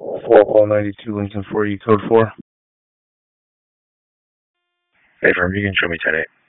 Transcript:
Hall 92, Lincoln 4E, code 4. Hey, firm, you can show me 10-8.